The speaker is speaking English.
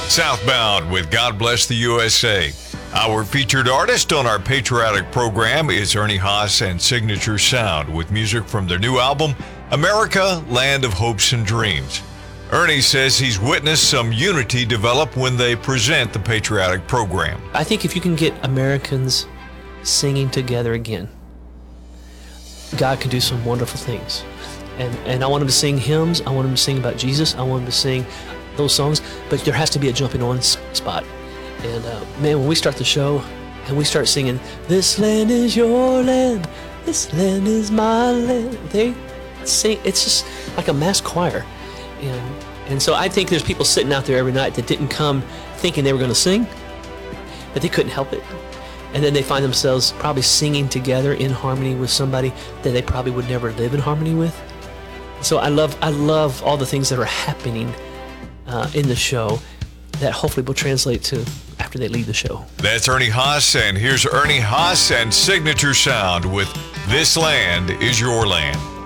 Southbound with God Bless the USA. Our featured artist on our patriotic program is Ernie Haas and Signature Sound with music from their new album, America, Land of Hopes and Dreams. Ernie says he's witnessed some unity develop when they present the patriotic program. I think if you can get Americans singing together again, God can do some wonderful things. And I want them to sing hymns. I want them to sing about Jesus. I want them to sing those songs. But there has to be a jumping on spot. And man, when we start the show and we start singing, "This land is your land, this land is my land," they sing. It's just like a mass choir. And so I think there's people sitting out there every night that didn't come thinking they were going to sing, but they couldn't help it. And then they find themselves probably singing together in harmony with somebody that they probably would never live in harmony with. So I love all the things that are happening in the show that hopefully will translate to after they leave the show. That's Ernie Haas, and here's Ernie Haas and Signature Sound with "This Land is Your Land."